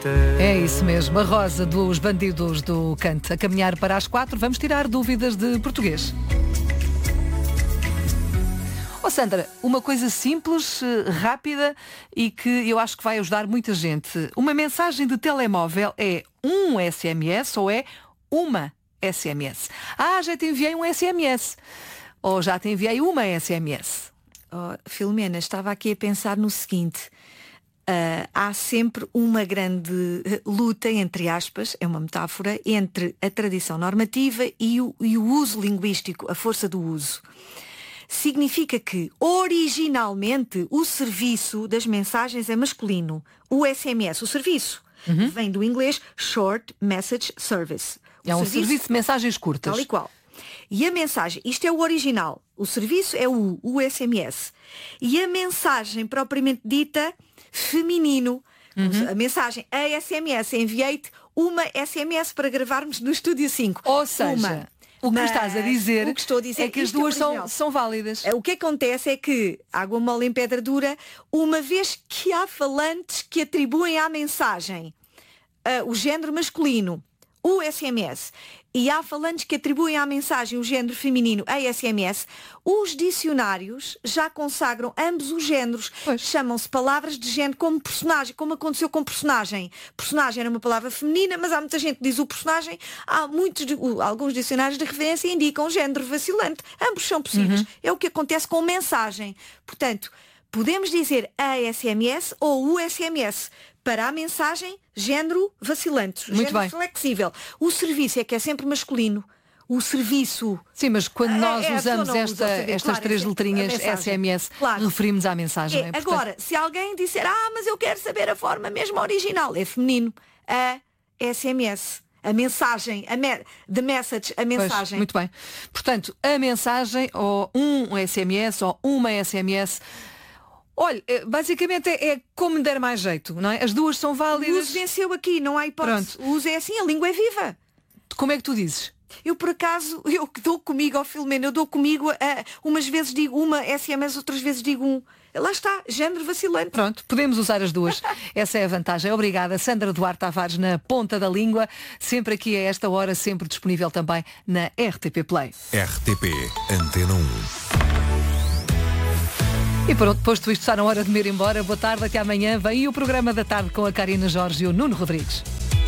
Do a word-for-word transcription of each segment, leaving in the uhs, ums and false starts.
É isso mesmo, a Rosa dos Bandidos do Cante. A caminhar para as quatro, vamos tirar dúvidas de português. Ó oh Sandra, uma coisa simples, rápida e que eu acho que vai ajudar muita gente. Uma mensagem de telemóvel é um S M S ou é uma S M S? Ah, já te enviei um S M S. Ou já te enviei uma S M S. Oh, Filomena, estava aqui a pensar no seguinte. Uh, há sempre uma grande luta, entre aspas, é uma metáfora, entre a tradição normativa e o, e o uso linguístico, a força do uso. Significa que, originalmente, o serviço das mensagens é masculino. O S M S, o serviço, uhum. vem do inglês Short Message Service. O é um serviço, serviço de mensagens curtas. Tal e qual. E a mensagem, isto é o original. O serviço é o, o S M S. E a mensagem propriamente dita, feminino. Uhum. A mensagem, a S M S, enviei-te uma S M S para gravarmos no Estúdio cinco. Ou seja... Uma. O que Mas, estás a dizer, o que estou a dizer é que as duas são, são válidas. O que acontece é que, água mole em pedra dura, uma vez que há falantes que atribuem à mensagem uh, o género masculino, o S M S, e há falantes que atribuem à mensagem o género feminino, a S M S, os dicionários já consagram ambos os géneros. Pois. Chamam-se palavras de género como personagem, como aconteceu com personagem. Personagem era uma palavra feminina, mas há muita gente que diz o personagem. Há muitos, alguns dicionários de referência indicam género vacilante. Ambos são possíveis. Uhum. É o que acontece com mensagem. Portanto, podemos dizer a S M S ou o S M S. Para a mensagem, género vacilante, Muito género bem. flexível. O serviço é que é sempre masculino. O serviço... Sim, mas quando nós é, usamos esta, usa, estas claro, três letrinhas S M S, claro. referimos à mensagem. É, é, portanto... Agora, se alguém disser, ah, mas eu quero saber a forma mesmo original, é feminino. A S M S. A mensagem, a me the message, a mensagem. Pois, muito bem. Portanto, a mensagem, ou um S M S, ou uma S M S... Olha, basicamente é, é como der mais jeito, não é? As duas são válidas. O uso venceu aqui, não há hipótese. Pronto. O uso é assim, a língua é viva. Como é que tu dizes? Eu, por acaso, eu dou comigo ao Filomena, eu dou comigo, uh, umas vezes digo uma S M S, outras vezes digo um. Lá está, género vacilante. Pronto, podemos usar as duas. Essa é a vantagem. Obrigada, Sandra Duarte Tavares, na ponta da língua. Sempre aqui a esta hora, sempre disponível também na R T P Play. R T P Antena um. E pronto, posto isto, está na hora de me ir embora. Boa tarde, até amanhã. Vem o programa da tarde com a Karina Jorge e o Nuno Rodrigues.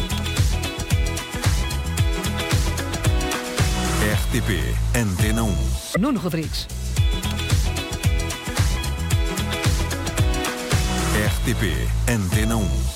R T P Antena um. Nuno Rodrigues. R T P Antena um.